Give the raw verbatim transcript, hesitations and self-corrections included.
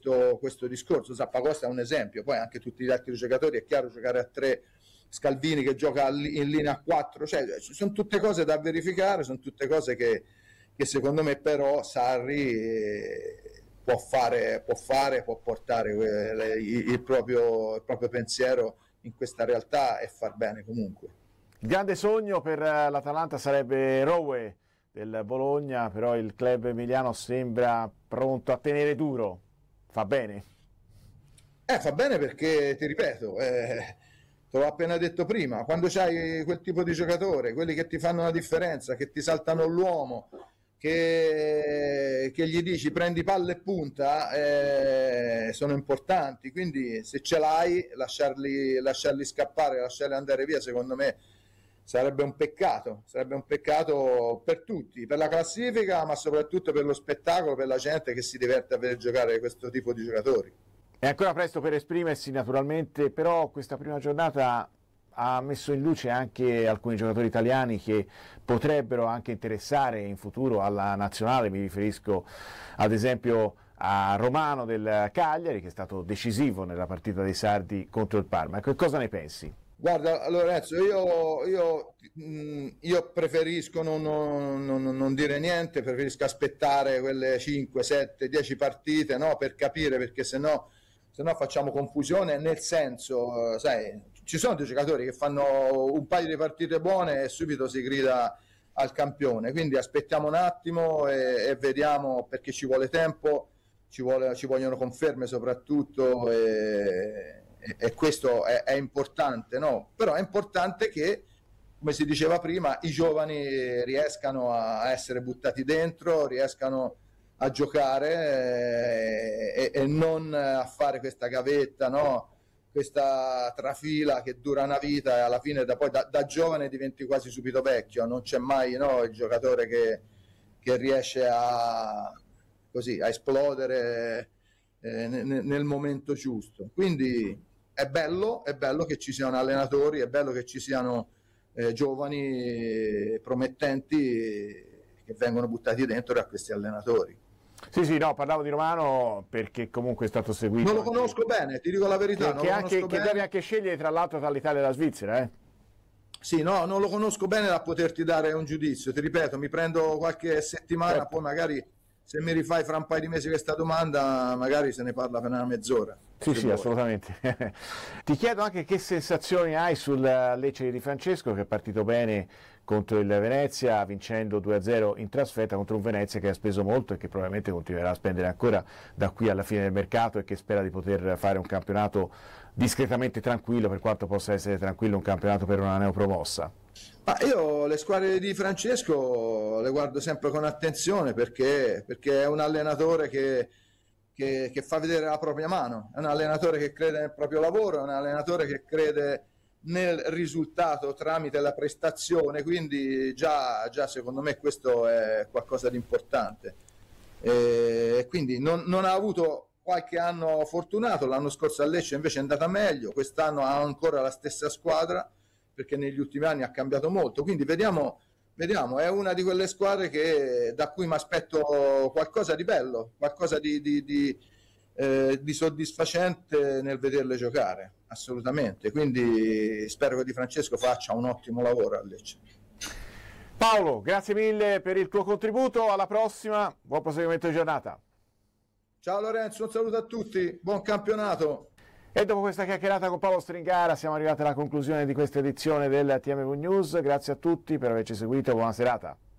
questo, questo discorso. Zappacosta è un esempio, poi anche tutti gli altri giocatori, è chiaro, giocare a tre, Scalvini che gioca in linea a quattro, cioè sono tutte cose da verificare, sono tutte cose che, che secondo me però Sarri eh, può fare, può fare, può portare eh, il, il, proprio, il proprio pensiero in questa realtà e far bene comunque. Il grande sogno per l'Atalanta sarebbe Rowe del Bologna, però il club emiliano sembra pronto a tenere duro. Fa bene? Eh, fa bene perché, ti ripeto, eh, te l'ho appena detto prima, quando c'hai quel tipo di giocatore, quelli che ti fanno la differenza, che ti saltano l'uomo, che, che gli dici prendi palla e punta, eh, sono importanti, quindi se ce l'hai, lasciarli, lasciarli scappare, lasciarli andare via, secondo me sarebbe un peccato, sarebbe un peccato per tutti, per la classifica, ma soprattutto per lo spettacolo, per la gente che si diverte a vedere giocare questo tipo di giocatori. È ancora presto per esprimersi naturalmente, però questa prima giornata ha messo in luce anche alcuni giocatori italiani che potrebbero anche interessare in futuro alla nazionale. Mi riferisco ad esempio a Romano del Cagliari, che è stato decisivo nella partita dei sardi contro il Parma. Che cosa ne pensi? Guarda Lorenzo, io, io, io preferisco non, non, non, non dire niente, preferisco aspettare quelle cinque, sette, dieci partite, no, per capire, perché sennò se no facciamo confusione, nel senso, sai, ci sono dei giocatori che fanno un paio di partite buone e subito si grida al campione, quindi aspettiamo un attimo e, e vediamo, perché ci vuole tempo, ci, vuole, ci vogliono conferme soprattutto e, e, e questo è, è importante, no? Però è importante che, come si diceva prima, i giovani riescano a essere buttati dentro, riescano a giocare eh, e, e non a fare questa gavetta, no? Questa trafila che dura una vita e alla fine da, poi da, da giovane diventi quasi subito vecchio, non c'è mai, no, il giocatore che, che riesce a, così, a esplodere eh, nel, nel momento giusto. Quindi è bello, è bello che ci siano allenatori, è bello che ci siano eh, giovani promettenti che vengono buttati dentro da questi allenatori. Sì, sì, no, parlavo di Romano perché comunque è stato seguito. Non lo conosco anche, bene, ti dico la verità. Che, non che, lo anche, che bene. deve anche scegliere tra l'altro tra l'Italia e la Svizzera, eh? Sì, no, non lo conosco bene da poterti dare un giudizio. Ti ripeto, mi prendo qualche settimana, certo. Poi magari se mi rifai fra un paio di mesi questa domanda, magari se ne parla per una mezz'ora. Sì, sì, vuoi. Assolutamente. Ti chiedo anche che sensazioni hai sul Lecce di Di Francesco, che è partito bene contro il Venezia, vincendo due a zero in trasferta contro un Venezia che ha speso molto e che probabilmente continuerà a spendere ancora da qui alla fine del mercato e che spera di poter fare un campionato discretamente tranquillo, per quanto possa essere tranquillo un campionato per una neopromossa. Ma io le squadre di Francesco le guardo sempre con attenzione perché, perché è un allenatore che, che, che fa vedere la propria mano, è un allenatore che crede nel proprio lavoro, è un allenatore che crede nel risultato tramite la prestazione, quindi già, già secondo me questo è qualcosa di importante. E quindi non, non ha avuto qualche anno fortunato, l'anno scorso a Lecce invece è andata meglio, quest'anno ha ancora la stessa squadra perché negli ultimi anni ha cambiato molto, quindi vediamo, vediamo è una di quelle squadre che, da cui mi aspetto qualcosa di bello, qualcosa di, di, di, eh, di soddisfacente nel vederle giocare, assolutamente, quindi spero che Di Francesco faccia un ottimo lavoro a Lecce. Paolo, grazie mille per il tuo contributo, alla prossima, buon proseguimento di giornata. Ciao Lorenzo, un saluto a tutti, buon campionato. E dopo questa chiacchierata con Paolo Stringara siamo arrivati alla conclusione di questa edizione del T M V News. Grazie a tutti per averci seguito, buona serata.